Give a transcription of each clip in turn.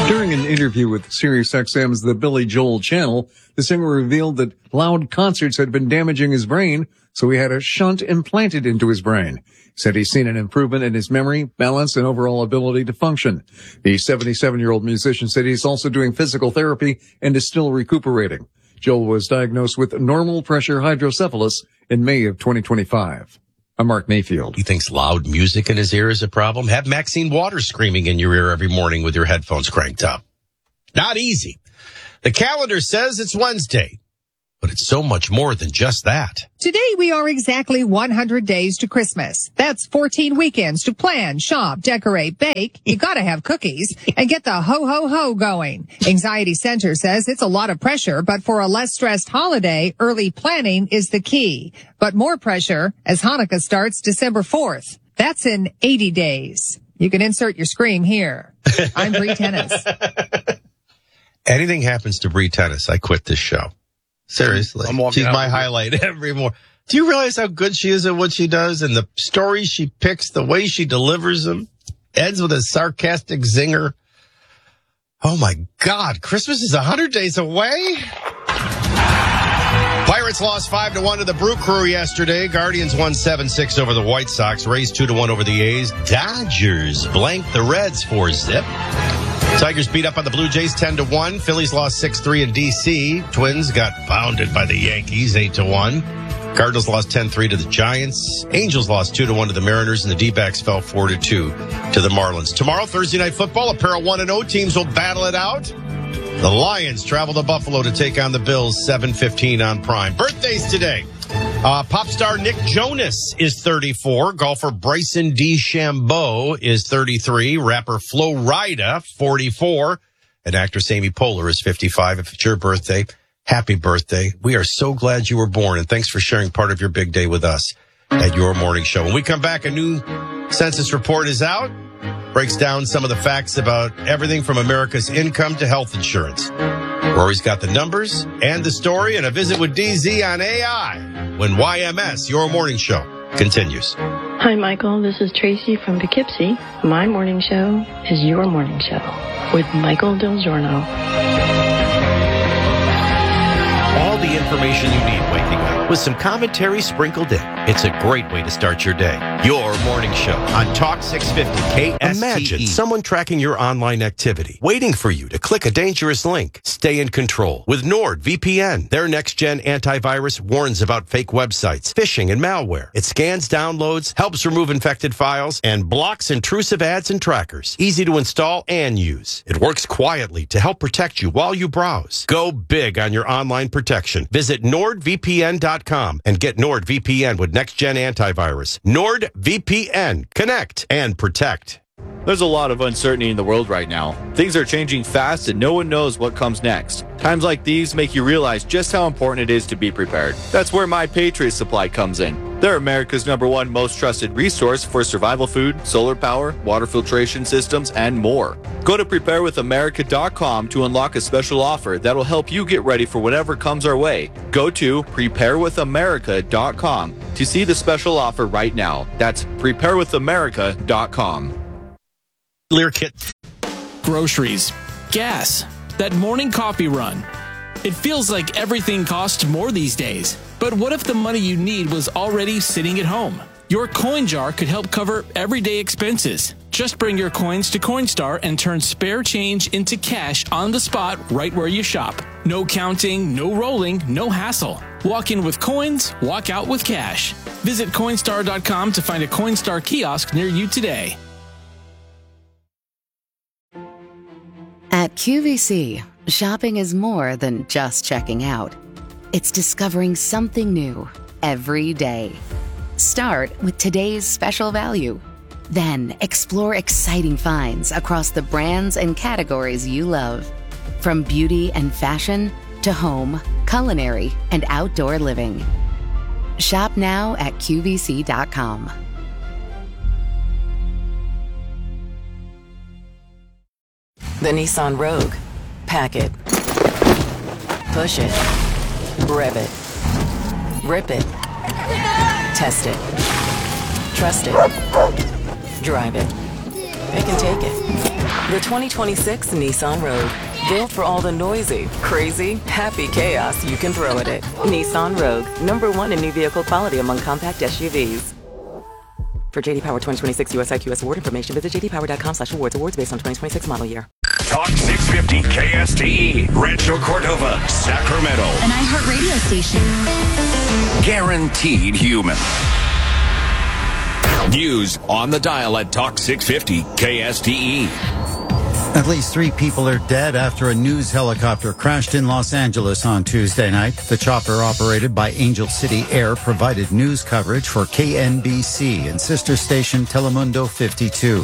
During an interview with SiriusXM's The Billy Joel Channel, the singer revealed that loud concerts had been damaging his brain, so he had a shunt implanted into his brain. He said he's seen an improvement in his memory, balance, and overall ability to function. The 77-year-old musician said he's also doing physical therapy and is still recuperating. Joel was diagnosed with normal pressure hydrocephalus in May of 2025. I'm Mark Mayfield. He thinks loud music in his ear is a problem. Have Maxine Waters screaming in your ear every morning with your headphones cranked up. Not easy. The calendar says it's Wednesday, but it's so much more than just that. Today we are exactly 100 days to Christmas. That's 14 weekends to plan, shop, decorate, bake. You gotta have cookies and get the ho-ho-ho going. Anxiety Center says it's a lot of pressure, but for a less stressed holiday, early planning is the key. But more pressure as Hanukkah starts December 4th. That's in 80 days. You can insert your scream here. I'm Bree Tennis. Anything happens to Bree Tennis, I quit this show. Seriously. She's my highlight every morning. Do you realize how good she is at what she does and the stories she picks, the way she delivers them, ends with a sarcastic zinger? Oh my God, Christmas is 100 days away? Pirates lost 5-1 to the Brew Crew yesterday. Guardians won 7-6 over the White Sox. Rays 2-1 over the A's. Dodgers blanked the Reds 4-zip. Tigers beat up on the Blue Jays 10-1. Phillies lost 6-3 in D.C. Twins got pounded by the Yankees 8-1. Cardinals lost 10-3 to the Giants. Angels lost 2-1 to the Mariners, and the D-backs fell 4-2 to the Marlins. Tomorrow, Thursday Night Football, a pair of 1-0 teams will battle it out. The Lions travel to Buffalo to take on the Bills, 7:15 on Prime. Birthdays today. Pop star Nick Jonas is 34. Golfer Bryson DeChambeau is 33. Rapper Flo Rida, 44. And actress Amy Poehler is 55. If it's your birthday, happy birthday. We are so glad you were born, and thanks for sharing part of your big day with us at Your Morning Show. When we come back, a new census report is out. Breaks down some of the facts about everything from America's income to health insurance. Rory's got the numbers and the story, and a visit with DZ on AI when YMS, Your Morning Show, continues. Hi, Michael. This is Tracy from Poughkeepsie. My morning show is Your Morning Show with Michael Del Giorno. All the information you need waking up with some commentary sprinkled in. It's a great way to start your day. Your Morning Show on Talk 650 KSTE. Imagine someone tracking your online activity, waiting for you to click a dangerous link. Stay in control with NordVPN. Their next-gen antivirus warns about fake websites, phishing, and malware. It scans downloads, helps remove infected files, and blocks intrusive ads and trackers. Easy to install and use. It works quietly to help protect you while you browse. Go big on your online protection. Visit NordVPN.com and get NordVPN with next-gen antivirus. NordVPN. Connect and protect. There's a lot of uncertainty in the world right now. Things are changing fast and no one knows what comes next. Times like these make you realize just how important it is to be prepared. That's where My Patriot Supply comes in. They're America's #1 most trusted resource for survival food, solar power, water filtration systems, and more. Go to preparewithamerica.com to unlock a special offer that'll help you get ready for whatever comes our way. Go to preparewithamerica.com to see the special offer right now. That's preparewithamerica.com. Lear kit. Groceries, gas, that morning coffee run. It feels like everything costs more these days. But what if the money you need was already sitting at home? Your coin jar could help cover everyday expenses. Just bring your coins to Coinstar and turn spare change into cash on the spot right where you shop. No counting, no rolling, no hassle. Walk in with coins, walk out with cash. Visit Coinstar.com to find a Coinstar kiosk near you today. At QVC, shopping is more than just checking out. It's discovering something new every day. Start with today's special value. Then explore exciting finds across the brands and categories you love. From beauty and fashion to home, culinary, and outdoor living. Shop now at QVC.com. The Nissan Rogue. Pack it. Push it. Rev it. Rip it. Test it. Trust it. Drive it. It can take it. The 2026 Nissan Rogue. Built for all the noisy, crazy, happy chaos you can throw at it. Nissan Rogue, #1 in new vehicle quality among compact SUVs. For JD Power 2026 US IQS award information, visit jdpower.com/awards. Awards based on 2026 model year. Talk 650 KSTE, Rancho Cordova, Sacramento. An iHeart radio station. Guaranteed human. News on the dial at Talk 650 KSTE. At least 3 people are dead after a news helicopter crashed in Los Angeles on Tuesday night. The chopper, operated by Angel City Air, provided news coverage for KNBC and sister station Telemundo 52.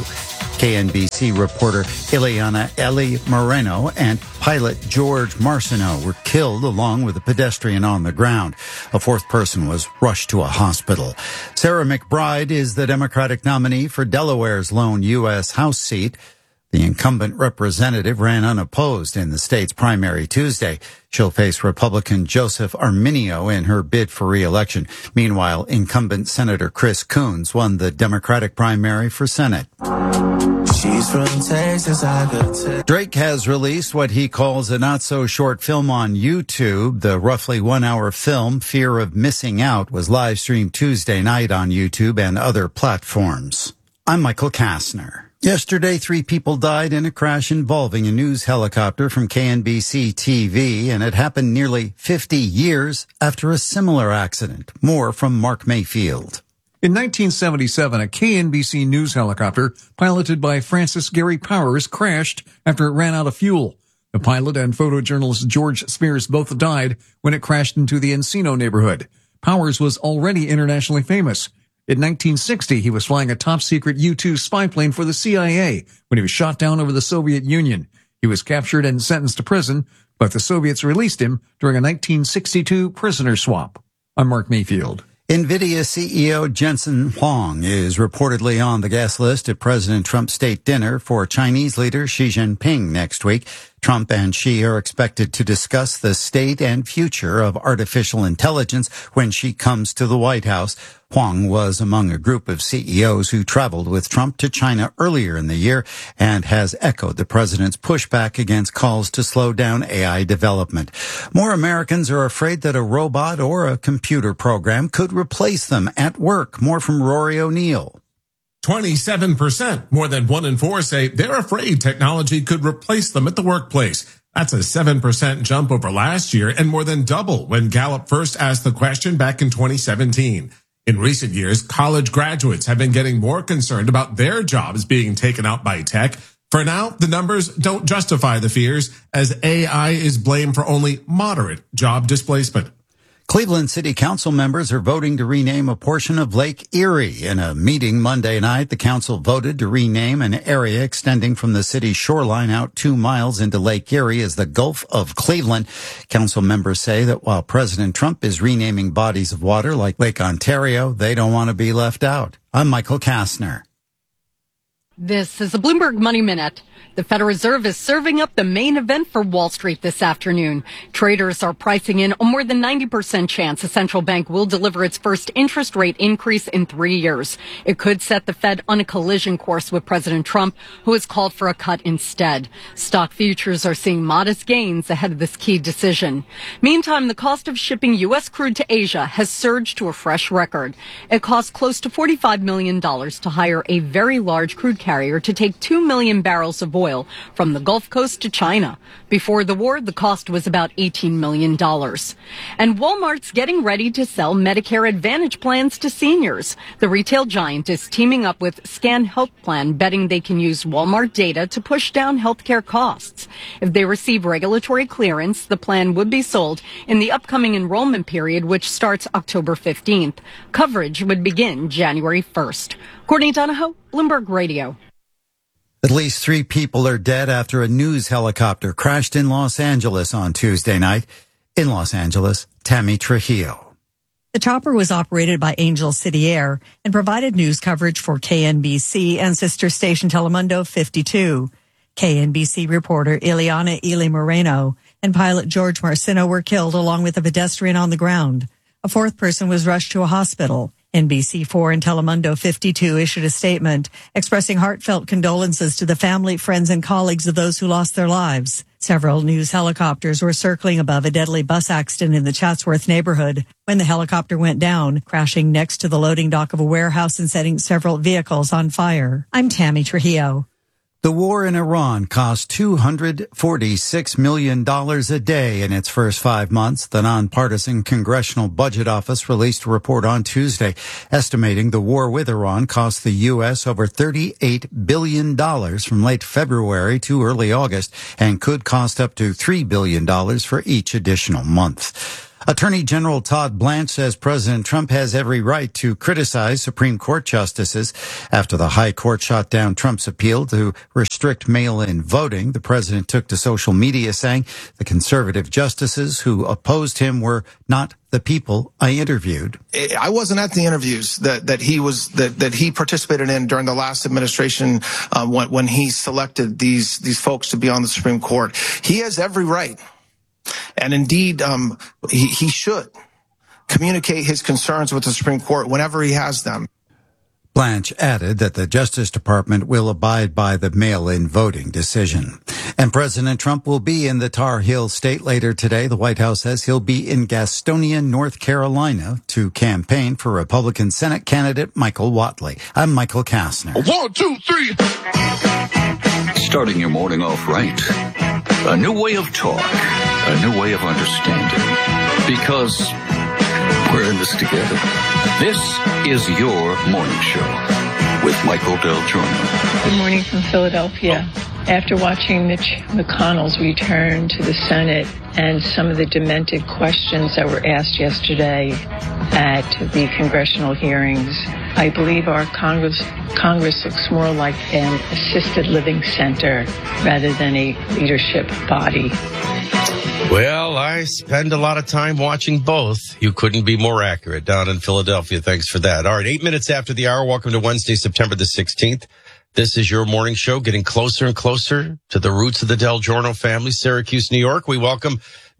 KNBC reporter Ileana Eli Moreno and pilot George Marciano were killed along with a pedestrian on the ground. A 4th person was rushed to a hospital. Sarah McBride is the Democratic nominee for Delaware's lone U.S. House seat. The incumbent representative ran unopposed in the state's primary Tuesday. She'll face Republican Joseph Arminio in her bid for re-election. Meanwhile, incumbent Senator Chris Coons won the Democratic primary for Senate. She's from Texas, Drake has released what he calls a not-so-short film on YouTube. The roughly 1-hour film, Fear of Missing Out, was live-streamed Tuesday night on YouTube and other platforms. I'm Michael Kastner. Yesterday, 3 people died in a crash involving a news helicopter from KNBC TV, and it happened nearly 50 years after a similar accident. More from Mark Mayfield. In 1977, a KNBC news helicopter piloted by Francis Gary Powers crashed after it ran out of fuel. The pilot and photojournalist George Spears both died when it crashed into the Encino neighborhood. Powers was already internationally famous. In 1960, he was flying a top-secret U-2 spy plane for the CIA when he was shot down over the Soviet Union. He was captured and sentenced to prison, but the Soviets released him during a 1962 prisoner swap. I'm Mark Mayfield. NVIDIA CEO Jensen Huang is reportedly on the guest list at President Trump's state dinner for Chinese leader Xi Jinping next week. Trump and Xi are expected to discuss the state and future of artificial intelligence when Xi comes to the White House. Huang was among a group of CEOs who traveled with Trump to China earlier in the year and has echoed the president's pushback against calls to slow down AI development. More Americans are afraid that a robot or a computer program could replace them at work. More from Rory O'Neill. 27%, more than 1 in 4, say they're afraid technology could replace them at the workplace. That's a 7% jump over last year and more than double when Gallup first asked the question back in 2017. In recent years, college graduates have been getting more concerned about their jobs being taken out by tech. For now, the numbers don't justify the fears, as AI is blamed for only moderate job displacement. Cleveland City Council members are voting to rename a portion of Lake Erie. In a meeting Monday night, the council voted to rename an area extending from the city's shoreline out 2 miles into Lake Erie as the Gulf of Cleveland. Council members say that while President Trump is renaming bodies of water like Lake Ontario, they don't want to be left out. I'm Michael Kastner. This is the Bloomberg Money Minute. The Federal Reserve is serving up the main event for Wall Street this afternoon. Traders are pricing in a more than 90% chance the central bank will deliver its first interest rate increase in 3 years. It could set the Fed on a collision course with President Trump, who has called for a cut instead. Stock futures are seeing modest gains ahead of this key decision. Meantime, the cost of shipping U.S. crude to Asia has surged to a fresh record. It costs close to $45 million to hire a very large crude carrier to take 2 million barrels of oil from the Gulf Coast to China. Before the war, the cost was about $18 million. And Walmart's getting ready to sell Medicare Advantage plans to seniors. The retail giant is teaming up with Scan Health Plan, betting they can use Walmart data to push down healthcare costs. If they receive regulatory clearance, the plan would be sold in the upcoming enrollment period, which starts October 15th. Coverage would begin January 1st. Courtney Donahoe, Bloomberg Radio. At least 3 people are dead after a news helicopter crashed in Los Angeles on Tuesday night. In Los Angeles, Tammy Trujillo. The chopper was operated by Angel City Air and provided news coverage for KNBC and sister station Telemundo 52. KNBC reporter Ileana Eli Moreno and pilot George Marciano were killed along with a pedestrian on the ground. A 4th person was rushed to a hospital. NBC4 and Telemundo 52 issued a statement expressing heartfelt condolences to the family, friends, and colleagues of those who lost their lives. Several news helicopters were circling above a deadly bus accident in the Chatsworth neighborhood when the helicopter went down, crashing next to the loading dock of a warehouse and setting several vehicles on fire. I'm Tammy Trujillo. The war in Iran cost $246 million a day in its first 5 months. The nonpartisan Congressional Budget Office released a report on Tuesday estimating the war with Iran cost the U.S. over $38 billion from late February to early August and could cost up to $3 billion for each additional month. Attorney General Todd Blanche says President Trump has every right to criticize Supreme Court justices. After the High Court shot down Trump's appeal to restrict mail-in voting, the president took to social media saying the conservative justices who opposed him were not the people I interviewed. I wasn't at the interviews that he participated in during the last administration when he selected these folks to be on the Supreme Court. He has every right. And indeed, he should communicate his concerns with the Supreme Court whenever he has them. Blanche added that the Justice Department will abide by the mail-in voting decision. And President Trump will be in the Tar Heel State later today. The White House says he'll be in Gastonia, North Carolina, to campaign for Republican Senate candidate Michael Whatley. I'm Michael Kastner. 1, 2, 3. Starting your morning off right. A new way of talk. A new way of understanding. Because we're in this together. This is your morning show with Michael Del Giorno. Good morning from Philadelphia. After watching Mitch McConnell's return to the Senate and some of the demented questions that were asked yesterday at the congressional hearings, I believe our Congress looks more like an assisted living center rather than a leadership body. Well, I spend a lot of time watching both. You couldn't be more accurate down in Philadelphia. Thanks for that. All right, 8 minutes after the hour. Welcome to Wednesday, September the 16th. This is your morning show, getting closer and closer to the roots of the Del Giorno family, Syracuse, New York. We welcome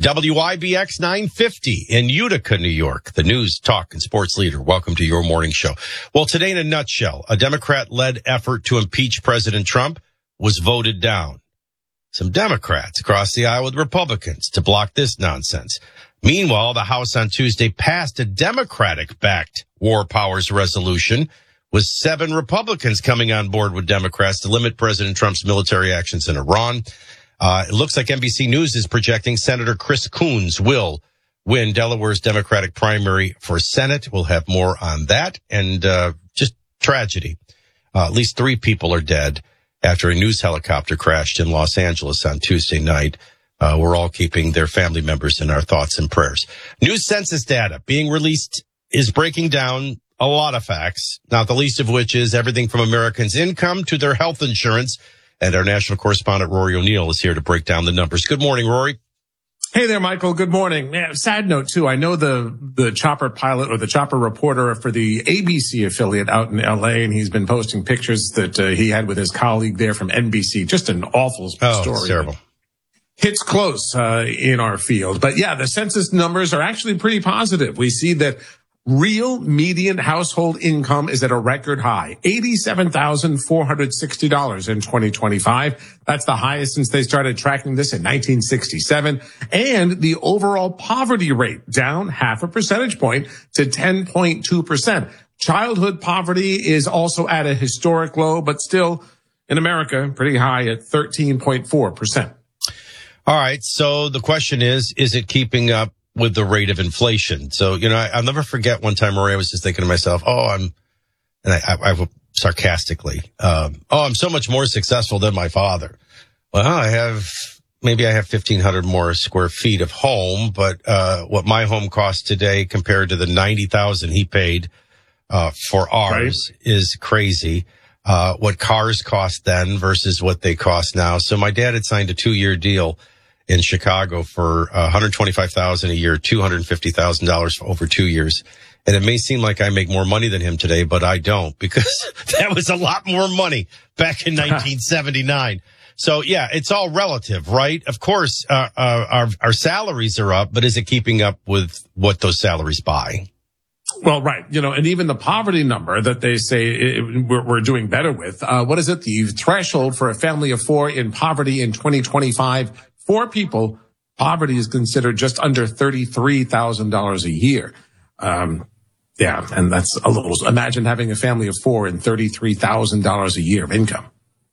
WIBX 950 in Utica, New York, the news, talk, and sports leader. Welcome to your morning show. Well, today in a nutshell, a Democrat-led effort to impeach President Trump was voted down. Some Democrats crossed the aisle with Republicans to block this nonsense. Meanwhile, the House on Tuesday passed a Democratic-backed war powers resolution with 7 Republicans coming on board with Democrats to limit President Trump's military actions in Iran. It looks like NBC News is projecting Senator Chris Coons will win Delaware's Democratic primary for Senate. We'll have more on that. And just tragedy. At least 3 people are dead after a news helicopter crashed in Los Angeles on Tuesday night. We're all keeping their family members in our thoughts and prayers. New census data being released is breaking down a lot of facts, not the least of which is everything from Americans' income to their health insurance. And our national correspondent, Rory O'Neill, is here to break down the numbers. Good morning, Rory. Hey there, Michael. Good morning. Yeah, sad note, too. I know the chopper pilot or the chopper reporter for the ABC affiliate out in L.A., and he's been posting pictures that he had with his colleague there from NBC. Just an awful story. It's terrible. Hits close in our field. But yeah, the census numbers are actually pretty positive. We see that real median household income is at a record high, $87,460 in 2025. That's the highest since they started tracking this in 1967. And the overall poverty rate down 0.5 percentage point to 10.2%. Childhood poverty is also at a historic low, but still in America, pretty high at 13.4%. All right. So the question is it keeping up with the rate of inflation? So, I'll never forget one time, Rory, I was just thinking to myself, I sarcastically, I'm so much more successful than my father. Well, I have 1,500 more square feet of home, but, what my home costs today compared to the $90,000 he paid, for ours is crazy. What cars cost then versus what they cost now. So my dad had signed a 2-year deal in Chicago for $125,000 a year, $250,000 for over 2 years. And it may seem like I make more money than him today, but I don't, because that was a lot more money back in 1979. So yeah, it's all relative, right? Of course, our salaries are up, but is it keeping up with what those salaries buy? Well, right. And even the poverty number that they say we're doing better with. What is it? The threshold for a family of 4 in poverty in 2025, 4 people, poverty is considered just under $33,000 a year. Yeah. And that's a little, imagine having a family of 4 and $33,000 a year of income.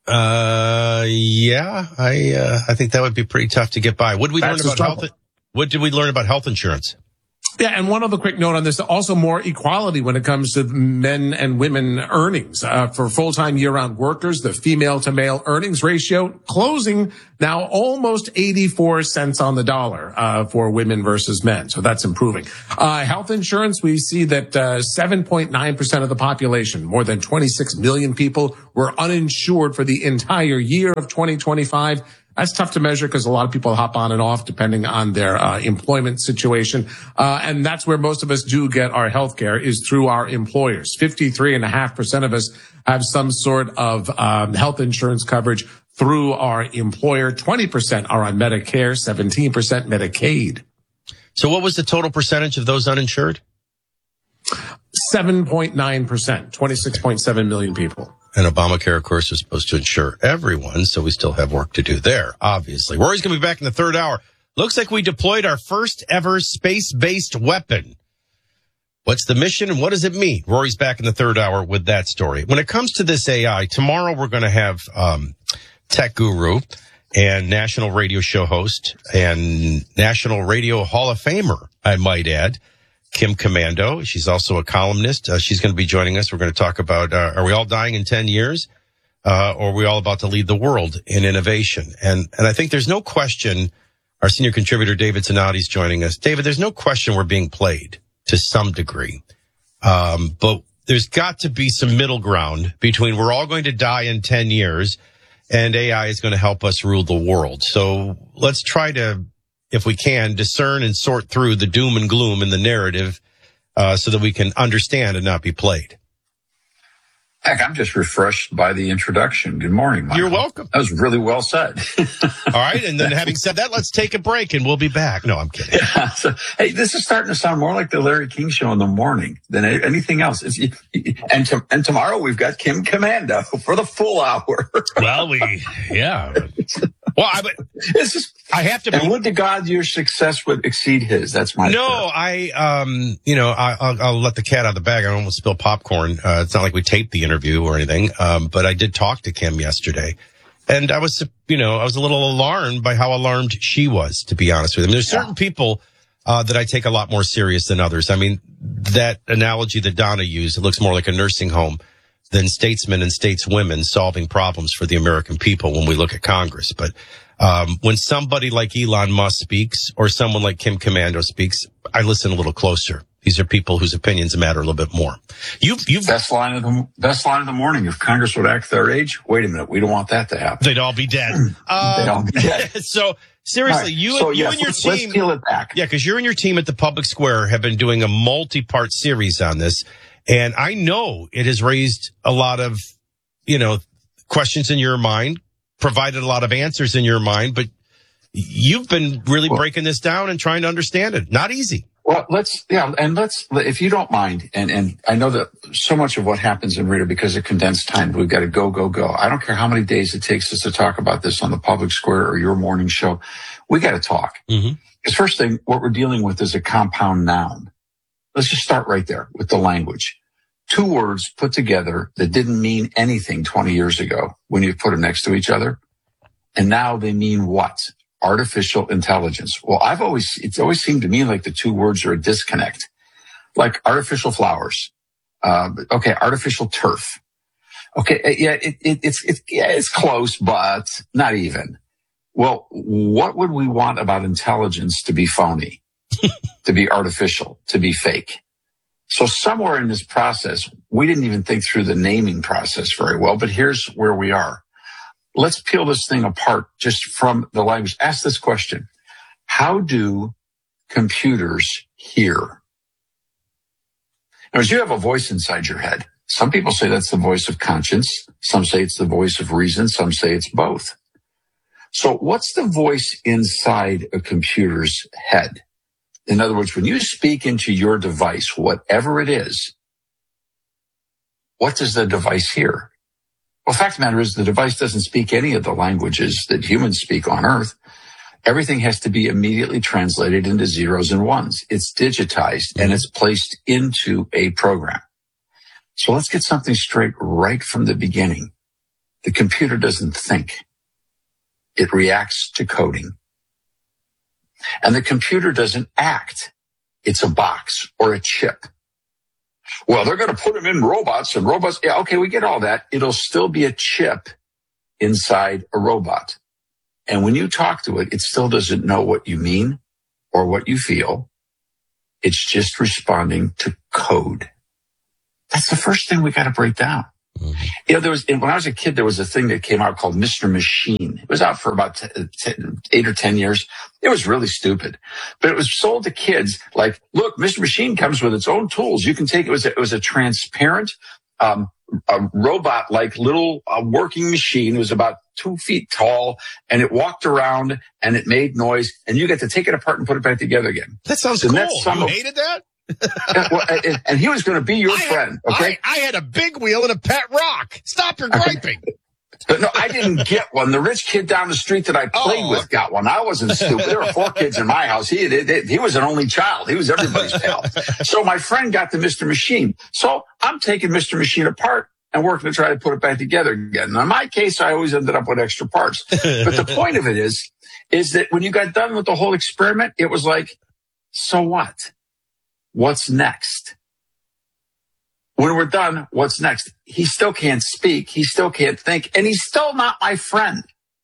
Yeah, I think that would be pretty tough to get by. What did we learn about health? What did we learn about health insurance? Yeah, and one other quick note on this, also more equality when it comes to men and women earnings. For full-time year-round workers, the female-to-male earnings ratio closing now almost 84 cents on the dollar for women versus men. So that's improving. Health insurance, we see that 7.9% of the population, more than 26 million people, were uninsured for the entire year of 2025. That's tough to measure because a lot of people hop on and off depending on their employment situation. And that's where most of us do get our health care is through our employers. 53.5% of us have some sort of health insurance coverage through our employer. 20% are on Medicare, 17% Medicaid. So what was the total percentage of those uninsured? 7.9%, 26.7 million people. And Obamacare, of course, is supposed to insure everyone, so we still have work to do there, obviously. Rory's going to be back in the third hour. Looks like we deployed our first ever space-based weapon. What's the mission and what does it mean? Rory's back in the third hour with that story. When it comes to this AI, tomorrow we're going to have tech guru and national radio show host and National Radio Hall of Famer, I might add, Kim Komando. She's also a columnist. She's going to be joining us. We're going to talk about, are we all dying in 10 years? Or are we all about to lead the world in innovation? And I think there's no question, our senior contributor, David Zanotti, is joining us. David, there's no question we're being played to some degree. But there's got to be some middle ground between we're all going to die in 10 years and AI is going to help us rule the world. So let's try to, if we can, discern and sort through the doom and gloom in the narrative so that we can understand and not be played. Heck, I'm just refreshed by the introduction. Good morning, Michael. You're welcome. That was really well said. All right, and then having said that, let's take a break and we'll be back. No, I'm kidding. Yeah, hey, this is starting to sound more like the Larry King Show in the morning than anything else. And tomorrow we've got Kim Komando for the full hour. Well, yeah. Well, I have to. And would to God your success would exceed his. That's my. No, I'll let the cat out of the bag. I don't want to spill popcorn. It's not like we taped the interview or anything. But I did talk to Kim yesterday, and I was a little alarmed by how alarmed she was. To be honest with you, there's certain people that I take a lot more serious than others. I mean, that analogy that Donna used, it looks more like a nursing home than statesmen and stateswomen solving problems for the American people when we look at Congress. But when somebody like Elon Musk speaks or someone like Kim Komando speaks, I listen a little closer. These are people whose opinions matter a little bit more. You've best line of the morning. If Congress would act their age, wait a minute, we don't want that to happen. They'd all be dead. They'd all be dead. So seriously, right. you and your team. Let's peel it back. Yeah, because you and your team at the Public Square have been doing a multi-part series on this. And I know it has raised a lot of, questions in your mind, provided a lot of answers in your mind, but you've been really breaking this down and trying to understand it. Not easy. Well, let's, if you don't mind, and I know that so much of what happens in Reader, because of condensed time, we've got to go. I don't care how many days it takes us to talk about this on the Public Square or your morning show. We got to talk. Mm-hmm. Because first thing, what we're dealing with is a compound noun. Let's just start right there with the language. 2 words put together that didn't mean anything 20 years ago when you put them next to each other. And now they mean what? Artificial intelligence. Well, it's always seemed to me like the 2 words are a disconnect. Like artificial flowers. Artificial turf. Okay. Yeah, it's close, but not even. Well, what would we want about intelligence to be phony, to be artificial, to be fake? So somewhere in this process, we didn't even think through the naming process very well, but here's where we are. Let's peel this thing apart just from the language. Ask this question. How do computers hear? Now, as you have a voice inside your head, some people say that's the voice of conscience. Some say it's the voice of reason. Some say it's both. So what's the voice inside a computer's head? In other words, when you speak into your device, whatever it is, what does the device hear? Well, the fact of the matter is the device doesn't speak any of the languages that humans speak on Earth. Everything has to be immediately translated into zeros and ones. It's digitized and it's placed into a program. So let's get something straight right from the beginning. The computer doesn't think. It reacts to coding. And the computer doesn't act. It's a box or a chip. Well, they're going to put them in robots and robots. Yeah, okay, we get all that. It'll still be a chip inside a robot. And when you talk to it, it still doesn't know what you mean or what you feel. It's just responding to code. That's the first thing we got to break down. You know, when I was a kid, there was a thing that came out called Mr. Machine. It was out for about 8 or 10 years. It was really stupid, but it was sold to kids like, look, Mr. Machine comes with its own tools. You can take it. It was a transparent, a robot-like little working machine. It was about 2 feet tall, and it walked around and it made noise, and you get to take it apart and put it back together again. That sounds cool. You hated that? And he was going to be your friend, okay? I had a big wheel and a pet rock. Stop your griping. But no, I didn't get one. The rich kid down the street that I played with got one. I wasn't stupid. There were 4 kids in my house. He was an only child. He was everybody's pal. So my friend got the Mr. Machine. So I'm taking Mr. Machine apart and working to try to put it back together again. Now, in my case, I always ended up with extra parts. But the point of it is that when you got done with the whole experiment, it was like, so what? What's next? When we're done, what's next? He still can't speak. He still can't think. And he's still not my friend.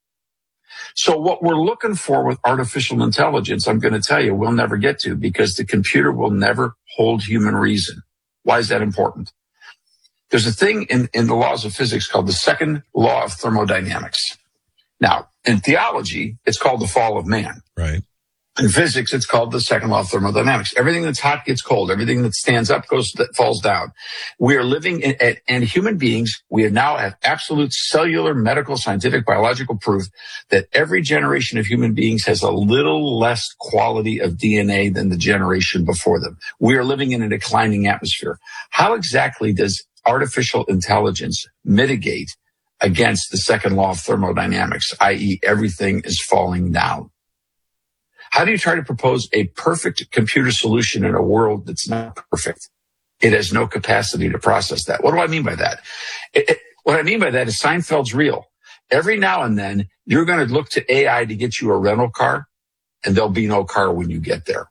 So what we're looking for with artificial intelligence, I'm going to tell you, we'll never get to, because the computer will never hold human reason. Why is that important? There's a thing in the laws of physics called the second law of thermodynamics. Now, in theology, it's called the fall of man. Right. In physics, it's called the second law of thermodynamics. Everything that's hot gets cold. Everything that stands up falls down. We are living and human beings, we now have absolute cellular, medical, scientific, biological proof that every generation of human beings has a little less quality of DNA than the generation before them. We are living in a declining atmosphere. How exactly does artificial intelligence mitigate against the second law of thermodynamics, i.e., everything is falling down? How do you try to propose a perfect computer solution in a world that's not perfect? It has no capacity to process that. What do I mean by that? What I mean by that is Seinfeld's real. Every now and then, you're going to look to AI to get you a rental car, and there'll be no car when you get there.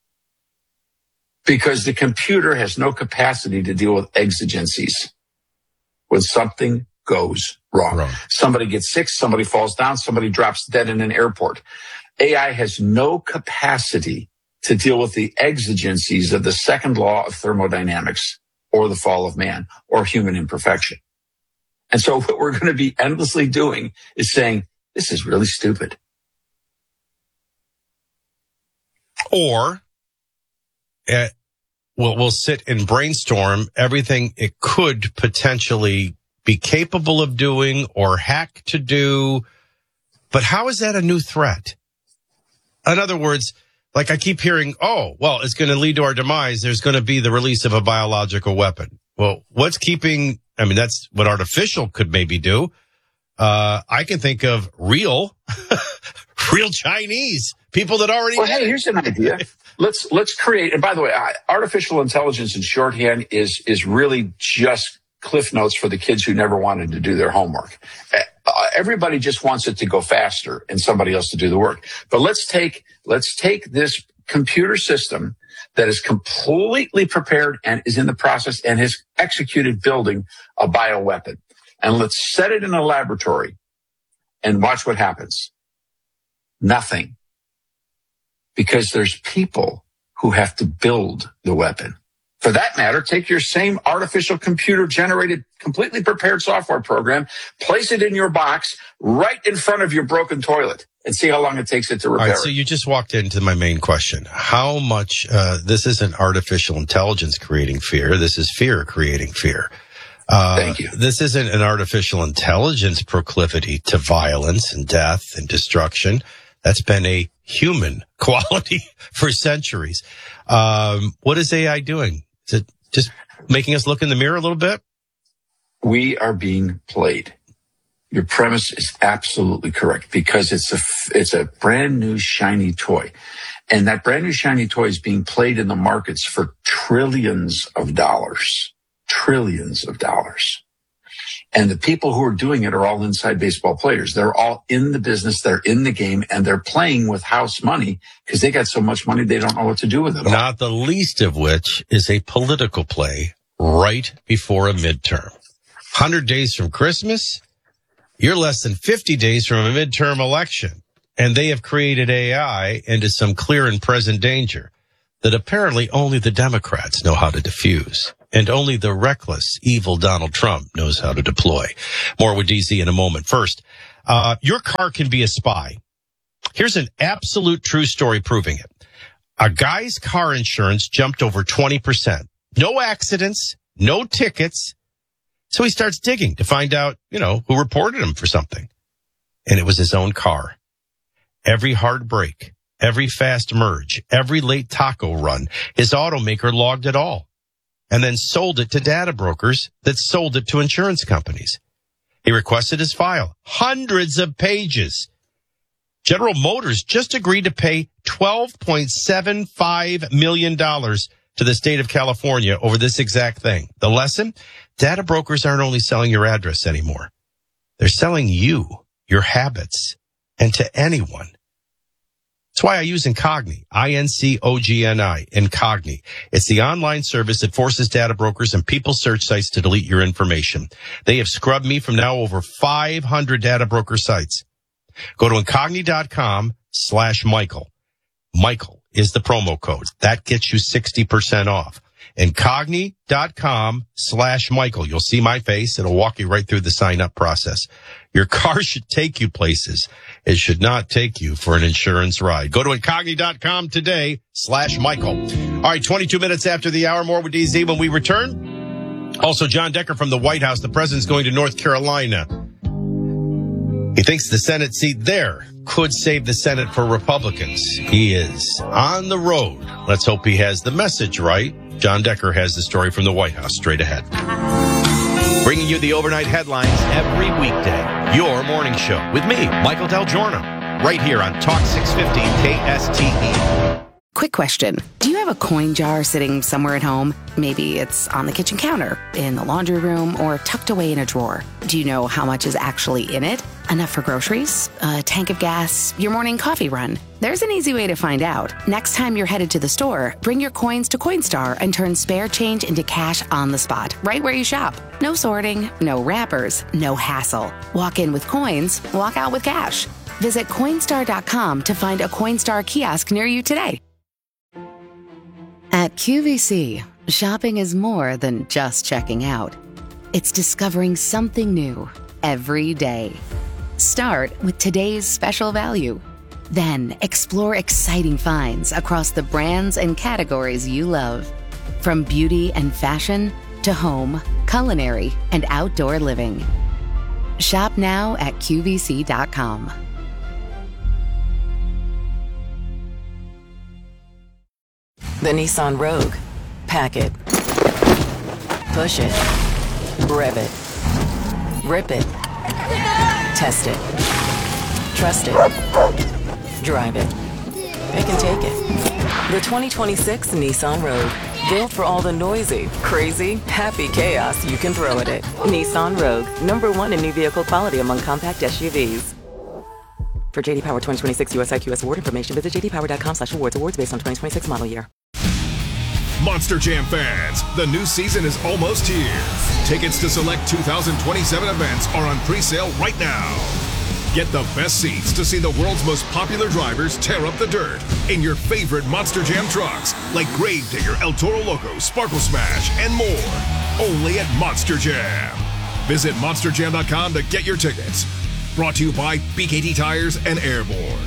Because the computer has no capacity to deal with exigencies. When something goes wrong. Somebody gets sick, somebody falls down, somebody drops dead in an airport. AI has no capacity to deal with the exigencies of the second law of thermodynamics or the fall of man or human imperfection. And so what we're going to be endlessly doing is saying, this is really stupid. Or we'll sit and brainstorm everything it could potentially be capable of doing or hack to do. But how is that a new threat? In other words, like I keep hearing, oh, well, it's going to lead to our demise. There's going to be the release of a biological weapon. Well, that's what artificial could maybe do. I can think of real Chinese people that already. Well, hey, here's an idea. Let's create. And by the way, artificial intelligence in shorthand is really just Cliff Notes for the kids who never wanted to do their homework. Everybody just wants it to go faster and somebody else to do the work. But let's take this computer system that is completely prepared and is in the process and has executed building a bioweapon. And let's set it in a laboratory and watch what happens. Nothing. Because there's people who have to build the weapon. For that matter, take your same artificial computer-generated, completely prepared software program, place it in your box right in front of your broken toilet, and see how long it takes it to repair it. All right, so you just walked into my main question. How much, this isn't artificial intelligence creating fear. This is fear creating fear. Thank you. This isn't an artificial intelligence proclivity to violence and death and destruction. That's been a human quality for centuries. What is AI doing? Is it just making us look in the mirror a little bit? We are being played. Your premise is absolutely correct because it's a brand new shiny toy. And that brand new shiny toy is being played in the markets for trillions of dollars. Trillions of dollars. And the people who are doing it are all inside baseball players. They're all in the business. They're in the game and they're playing with house money because they got so much money they don't know what to do with it all. Not the least of which is a political play right before a midterm. 100 days from Christmas, you're less than 50 days from a midterm election. And they have created AI into some clear and present danger that apparently only the Democrats know how to diffuse. And only the reckless, evil Donald Trump knows how to deploy. More with DZ in a moment. First, your car can be a spy. Here's an absolute true story proving it. A guy's car insurance jumped over 20%. No accidents, no tickets. So he starts digging to find out, who reported him for something. And it was his own car. Every hard break, every fast merge, every late taco run, his automaker logged it all. And then sold it to data brokers that sold it to insurance companies. He requested his file, hundreds of pages. General Motors just agreed to pay $12.75 million to the state of California over this exact thing. The lesson? Data brokers aren't only selling your address anymore. They're selling you, your habits, and to anyone. That's why I use Incogni, INCOGNI, Incogni. It's the online service that forces data brokers and people search sites to delete your information. They have scrubbed me from now over 500 data broker sites. Go to Incogni.com/Michael. Michael is the promo code. That gets you 60% off. Incogni.com/Michael. You'll see my face. It'll walk you right through the sign up process. Your car should take you places. It should not take you for an insurance ride. Go to Incogni.com today/Michael. All right, 22 minutes after the hour, more with DZ when we return. Also, John Decker from the White House. The president's going to North Carolina. He thinks the Senate seat there could save the Senate for Republicans. He is on the road. Let's hope he has the message right. John Decker has the story from the White House straight ahead. Bringing you the overnight headlines every weekday. Your morning show with me, Michael Del Giorno, right here on Talk 650 KSTE. Quick question. Do you have a coin jar sitting somewhere at home? Maybe it's on the kitchen counter, in the laundry room, or tucked away in a drawer. Do you know how much is actually in it? Enough for groceries? A tank of gas? Your morning coffee run? There's an easy way to find out. Next time you're headed to the store, bring your coins to Coinstar and turn spare change into cash on the spot, right where you shop. No sorting, no wrappers, no hassle. Walk in with coins, walk out with cash. Visit Coinstar.com to find a Coinstar kiosk near you today. At QVC, shopping is more than just checking out. It's discovering something new every day. Start with today's special value. Then explore exciting finds across the brands and categories you love. From beauty and fashion to home, culinary, and outdoor living. Shop now at QVC.com. The Nissan Rogue. Pack it. Push it. Rev it. Rip it. Test it. Trust it. Drive it. Pick and take it. The 2026 Nissan Rogue. Built for all the noisy, crazy, happy chaos you can throw at it. Nissan Rogue. #1 in new vehicle quality among compact SUVs. For JD Power 2026 US IQS award information, visit jdpower.com/awards. Awards based on 2026 model year. Monster Jam fans, the new season is almost here. Tickets to select 2027 events are on pre-sale right now. Get the best seats to see the world's most popular drivers tear up the dirt in your favorite Monster Jam trucks, like Gravedigger, El Toro Loco, Sparkle Smash, and more. Only at Monster Jam. Visit monsterjam.com to get your tickets. Brought to you by BKT Tires and Airborne.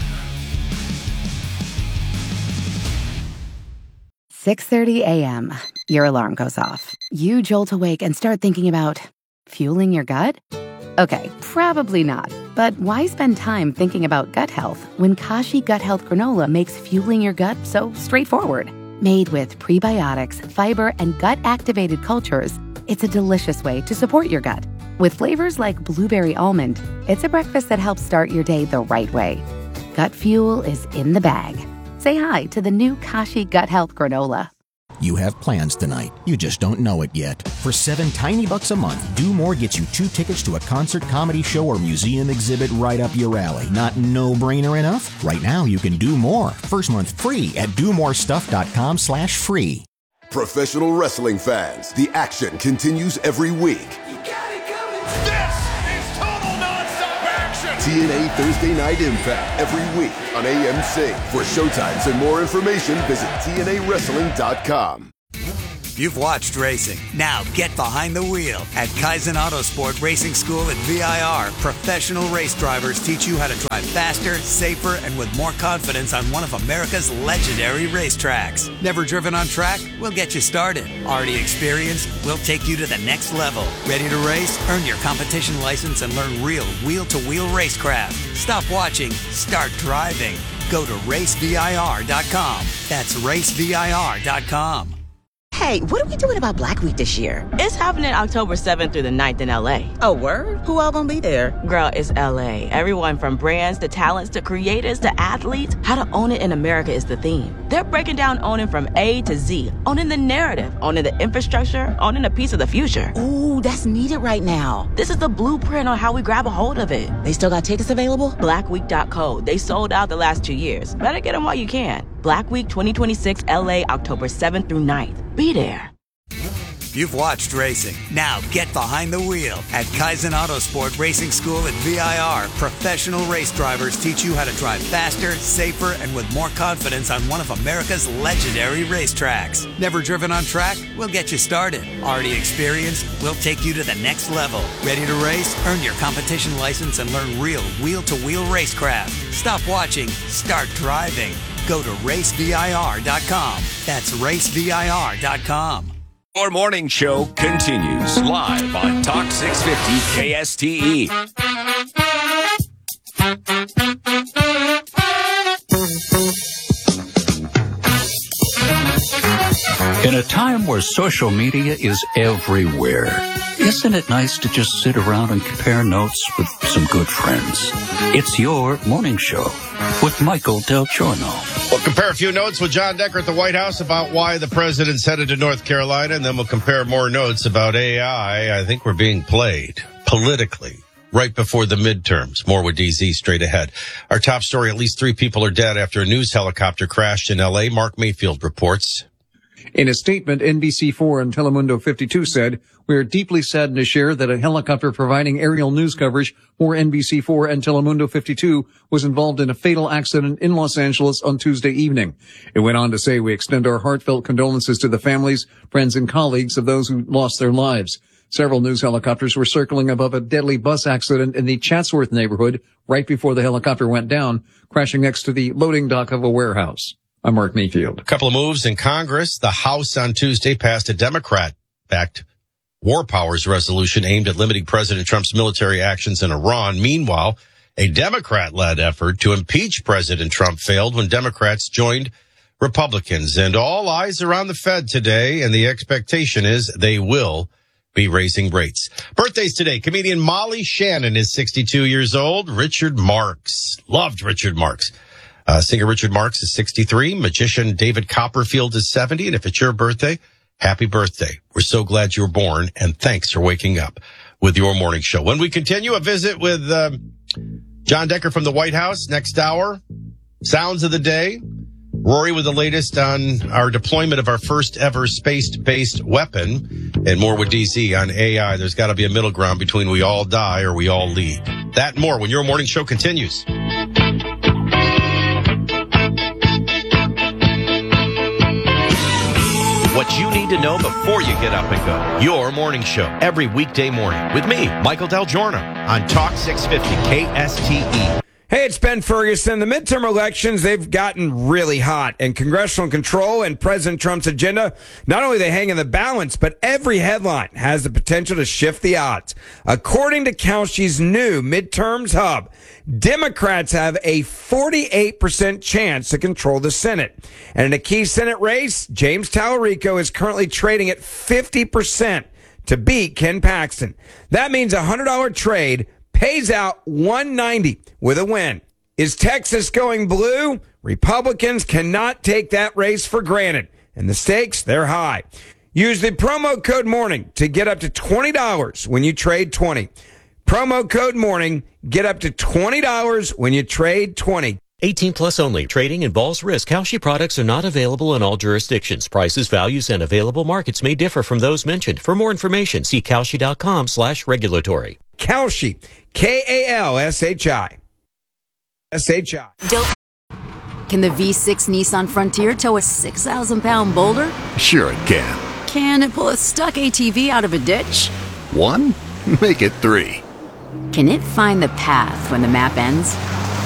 6:30 a.m. Your alarm goes off. You jolt awake and start thinking about fueling your gut? Okay, probably not. But why spend time thinking about gut health when Kashi Gut Health Granola makes fueling your gut so straightforward? Made with prebiotics, fiber, and gut-activated cultures, it's a delicious way to support your gut. With flavors like blueberry almond, it's a breakfast that helps start your day the right way. Gut fuel is in the bag. Say hi to the new Kashi Gut Health Granola. You have plans tonight. You just don't know it yet. For $7 tiny a month, Do More gets you 2 tickets to a concert, comedy show, or museum exhibit right up your alley. Not no-brainer enough? Right now, you can do more. First month free at domorestuff.com/free. Professional wrestling fans, the action continues every week. TNA Thursday Night Impact every week on AMC. For showtimes and more information, visit TNAWrestling.com. You've watched racing. Now get behind the wheel. At Kaizen Autosport Racing School at VIR, professional race drivers teach you how to drive faster, safer, and with more confidence on one of America's legendary racetracks. Never driven on track? We'll get you started. Already experienced? We'll take you to the next level. Ready to race? Earn your competition license and learn real wheel-to-wheel racecraft. Stop watching. Start driving. Go to racevir.com. That's racevir.com. Hey, what are we doing about Black Week this year? It's happening October 7th through the 9th in LA. Oh, word? Who all gonna be there? Girl, it's LA. Everyone from brands to talents to creators to athletes. How to own it in America is the theme. They're breaking down owning from A to Z. Owning the narrative, owning the infrastructure, owning a piece of the future. Ooh, that's needed right now. This is the blueprint on how we grab a hold of it. They still got tickets available? Blackweek.co. They sold out the last 2 years. Better get them while you can. Black Week 2026 LA, October 7th through 9th. Be there. You've watched racing. Now get behind the wheel. At Kaizen Autosport Racing School at VIR, professional race drivers teach you how to drive faster, safer, and with more confidence on one of America's legendary racetracks. Never driven on track? We'll get you started. Already experienced? We'll take you to the next level. Ready to race? Earn your competition license and learn real wheel-to-wheel racecraft. Stop watching. Start driving. Go to racevir.com. That's racevir.com. Our morning show continues live on Talk 650 KSTE. In a time where social media is everywhere, isn't it nice to just sit around and compare notes with some good friends? It's your morning show with Michael Del Giorno. We'll compare a few notes with John Decker at the White House about why the president's headed to North Carolina, and then we'll compare more notes about AI. I think we're being played politically right before the midterms. More with DZ straight ahead. Our top story, at least 3 people are dead after a news helicopter crashed in L.A. Mark Mayfield reports. In a statement, NBC4 and Telemundo 52 said, "We are deeply saddened to share that a helicopter providing aerial news coverage for NBC4 and Telemundo 52 was involved in a fatal accident in Los Angeles on Tuesday evening." It went on to say, "We extend our heartfelt condolences to the families, friends, and colleagues of those who lost their lives." Several news helicopters were circling above a deadly bus accident in the Chatsworth neighborhood right before the helicopter went down, crashing next to the loading dock of a warehouse. I'm Mark Mayfield. A couple of moves in Congress. The House on Tuesday passed a Democrat-backed war powers resolution aimed at limiting President Trump's military actions in Iran. Meanwhile, a Democrat-led effort to impeach President Trump failed when Democrats joined Republicans. And all eyes are on the Fed today, and the expectation is they will be raising rates. Birthdays today. Comedian Molly Shannon is 62 years old. Richard Marx. Loved Richard Marx. Singer Richard Marx is 63. Magician David Copperfield is 70. And if it's your birthday, happy birthday. We're so glad you were born, and thanks for waking up with your morning show. When we continue, a visit with John Decker from the White House next hour. Sounds of the day. Rory with the latest on our deployment of our first ever space-based weapon, and more with DC on AI. There's got to be a middle ground between we all die or we all lead. That and more when your morning show continues. What you need to know before you get up and go. Your morning show every weekday morning with me, Michael Del Giorno, on Talk 650 KSTE. Hey, it's Ben Ferguson. The midterm elections, they've gotten really hot, and congressional control and President Trump's agenda, not only they hang in the balance, but every headline has the potential to shift the odds. According to Kalshi's new midterms hub, Democrats have a 48% chance to control the Senate. And in a key Senate race, James Tallarico is currently trading at 50% to beat Ken Paxton. That means a $100 trade pays out $190 with a win. Is Texas going blue? Republicans cannot take that race for granted, and the stakes, they're high. Use the promo code MORNING to get up to $20 when you trade 20. Promo code MORNING, get up to $20 when you trade 20. 18 plus only. Trading involves risk. Kalshi products are not available in all jurisdictions. Prices, values, and available markets may differ from those mentioned. For more information, see Kalshi.com/regulatory. Kalshi, Kalshi. Can the V6 Nissan Frontier tow a 6,000-pound boulder? Sure it can. Can it pull a stuck ATV out of a ditch? 1? Make it 3. Can it find the path when the map ends?